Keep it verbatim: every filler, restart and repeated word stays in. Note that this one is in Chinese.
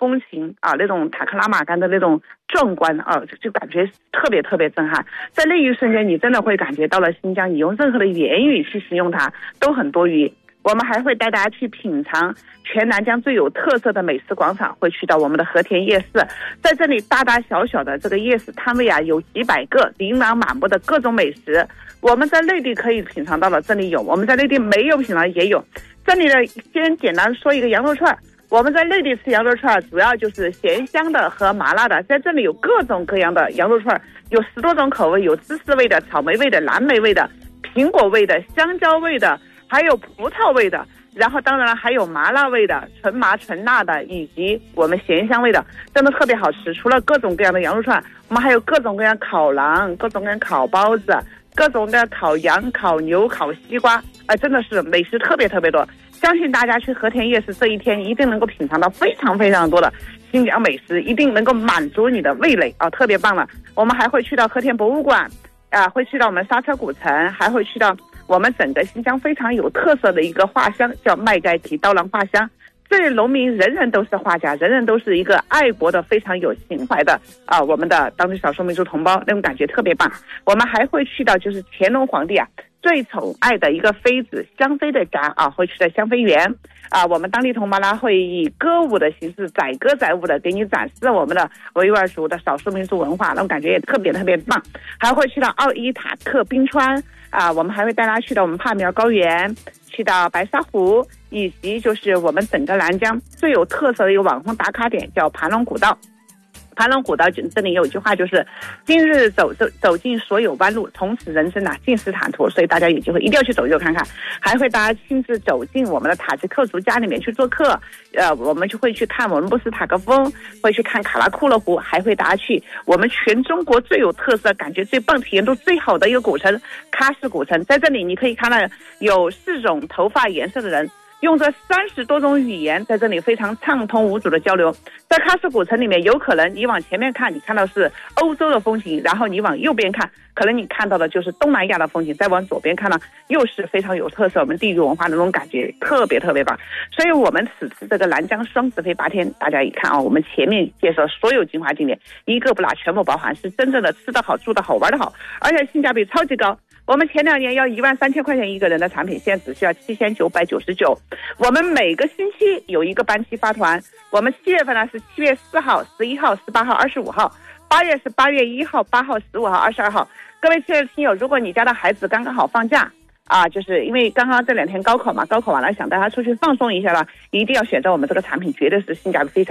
风情啊，那种塔克拉玛干的那种壮观啊，就感觉特别特别震撼。在那一瞬间，你真的会感觉到了新疆，你用任何的言语去形容它都很多余。我们还会带大家去品尝全南疆最有特色的美食广场，会去到我们的和田夜市。在这里大大小小的这个夜市摊位啊，有几百个，琳琅满目的各种美食。我们在内地可以品尝到了，这里有；我们在内地没有品尝也有。这里呢，先简单说一个羊肉串。我们在内地吃羊肉串，主要就是咸香的和麻辣的，在这里有各种各样的羊肉串，有十多种口味，有芝士味的、草莓味的、蓝莓味的、苹果味的、香蕉味的，还有葡萄味的，然后当然了还有麻辣味的、纯麻纯辣的，以及我们咸香味的，真的特别好吃。除了各种各样的羊肉串，我们还有各种各样烤馕、各种各样烤包子、各种各样烤羊、烤牛、烤西瓜，啊、呃，真的是美食特别特别多。相信大家去和田夜市这一天一定能够品尝到非常非常多的新疆美食，一定能够满足你的味蕾啊，特别棒了。我们还会去到和田博物馆，啊、呃，会去到我们刹车古城，还会去到我们整个新疆非常有特色的一个画乡，叫麦盖提刀郎画乡。这里农民人人都是画家，人人都是一个爱国的、非常有情怀的啊、呃，我们的当地少数民族同胞，那种感觉特别棒。我们还会去到就是乾隆皇帝啊最宠爱的一个妃子香妃的家啊，会去到香妃园啊。我们当地同胞呢会以歌舞的形式载歌载舞的给你展示我们的维吾尔族的少数民族文化，那种感觉也特别特别棒。还会去到奥伊塔克冰川啊，我们还会带大家去到我们帕米尔高原，去到白沙湖，以及就是我们整个南疆最有特色的一个网红打卡点叫盘龙古道。盘龙古道这里有一句话，就是今日走走走进所有弯路，从此人生啊尽是坦途。所以大家有机会一定要去走走看看。还会大家亲自走进我们的塔吉克族家里面去做客，呃，我们就会去看文布斯塔克峰，会去看卡拉库勒湖，还会大家去我们全中国最有特色、感觉最棒、体验度最好的一个古城喀什古城。在这里你可以看到有四种头发颜色的人，用着三十多种语言，在这里非常畅通无阻的交流。在喀什古城里面，有可能你往前面看，你看到是欧洲的风景，然后你往右边看，可能你看到的就是东南亚的风景，再往左边看呢，又是非常有特色我们地域文化的那种感觉，特别特别棒。所以我们此次这个南疆双子飞八天，大家一看啊，我们前面介绍所有精华景点，一个不落，全部包含，是真正的吃得好、住得好、玩得好，而且性价比超级高。我们前两年要一万三千块钱一个人的产品，现在只需要七千九百九十九。我们每个星期有一个班期发团，我们七月份呢是七月四号、十一号、十八号、二十五号，八月是八月一号、八号、十五号、二十二号。各位亲爱的听友，如果你家的孩子刚刚好放假啊，就是因为刚刚这两天高考嘛，高考完了想带他出去放松一下了，一定要选择我们这个产品，绝对是性价比非常。